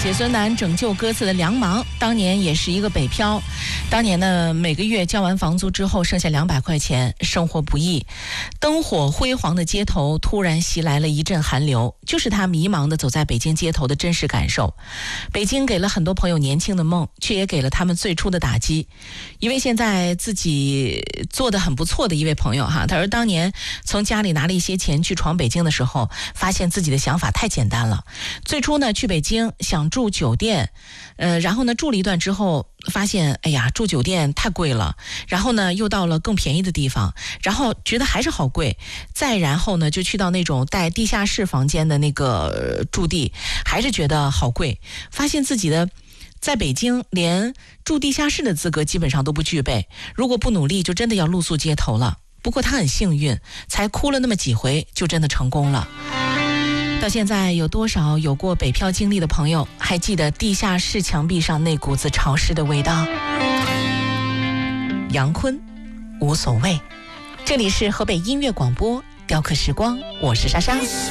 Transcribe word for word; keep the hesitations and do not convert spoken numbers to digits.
写孙楠拯救歌词的梁芒，当年也是一个北漂。当年呢，每个月交完房租之后剩下两百块钱，生活不易。灯火辉煌的街头突然袭来了一阵寒流，就是他迷茫的走在北京街头的真实感受。北京给了很多朋友年轻的梦，却也给了他们最初的打击。一位现在自己做得很不错的一位朋友哈，他说当年从家里拿了一些钱去闯北京的时候，发现自己的想法太简单了。最初呢，去北京想住酒店，呃，然后呢住了一段之后，发现哎呀住酒店太贵了，然后呢又到了更便宜的地方，然后觉得还是好贵，再然后呢就去到那种带地下室房间的那个、呃、驻地，还是觉得好贵，发现自己的在北京连住地下室的资格基本上都不具备，如果不努力就真的要露宿街头了。不过他很幸运，才哭了那么几回就真的成功了。到现在有多少有过北漂经历的朋友还记得地下室墙壁上那股子潮湿的味道？杨坤，无所谓。这里是河北音乐广播雕刻时光，我是莎莎。